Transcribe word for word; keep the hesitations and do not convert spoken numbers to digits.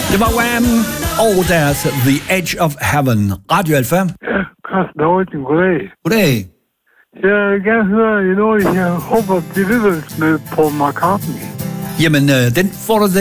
Det var Wham! Og deres The Edge of Heaven. Radio Alpha. Ja, Carsten Højting, goddag. Goddag. Jeg vil gerne høre noget, jeg håber, det lykkes med Paul McCartney. Jamen, øh, den får du